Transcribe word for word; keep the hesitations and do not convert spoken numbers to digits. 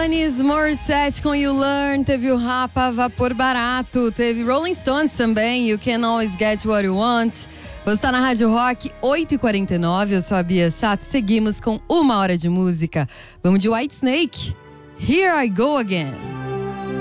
Alanis Morissette com You Learn, teve o Rapa, Vapor Barato, teve Rolling Stones também, You Can Always Get What You Want. Você está na Rádio Rock, oito e quarenta e nove, eu sou a Bia Sato, seguimos com uma hora de música. Vamos de Whitesnake, Here I Go Again.